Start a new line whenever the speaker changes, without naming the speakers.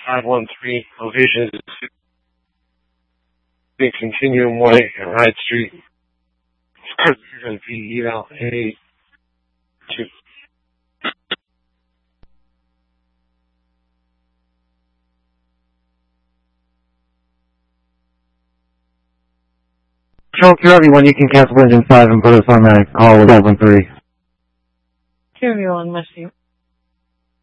513 Ovation is Continuum Way at Hyde Street. You're going to be eval A2.
Control to everyone, you can cancel engine 5 and put us on that call with 513.
To everyone, must you.